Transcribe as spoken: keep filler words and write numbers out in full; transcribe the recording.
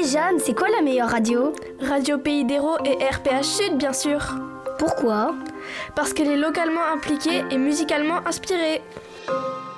Jeanne, c'est quoi la meilleure radio? Radio Pays d'Hérault et R P H Sud, bien sûr. Pourquoi? Parce qu'elle est localement impliquée et musicalement inspirée.